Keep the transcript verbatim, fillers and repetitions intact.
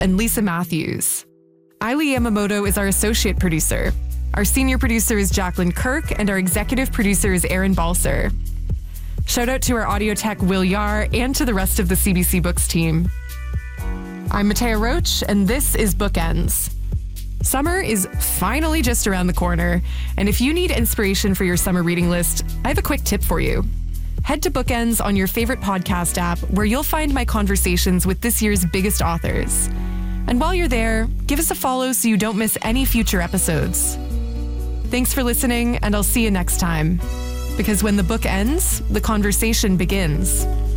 and Lisa Matthews. Ailey Yamamoto is our associate producer. Our senior producer is Jacqueline Kirk, and our executive producer is Aaron Balser. Shout out to our audio tech, Will Yar, and to the rest of the C B C Books team. I'm Matea Roach, and this is Bookends. Summer is finally just around the corner, and if you need inspiration for your summer reading list, I have a quick tip for you. Head to Bookends on your favorite podcast app, where you'll find my conversations with this year's biggest authors. And while you're there, give us a follow so you don't miss any future episodes. Thanks for listening, and I'll see you next time. Because when the book ends, the conversation begins.